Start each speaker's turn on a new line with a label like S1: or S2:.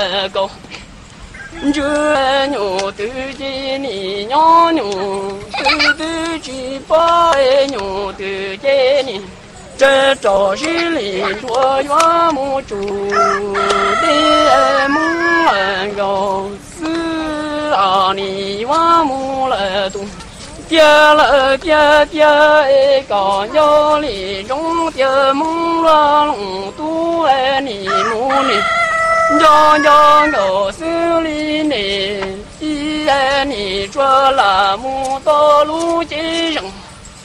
S1: 了高。这牛头的你娘牛，头头去把牛头的你。这朝日里多远木住的木兰高死啊你哇木了东跌了跌跌高腰里中跌木了龙都你木里娘娘高手里呢一你做了木道路街上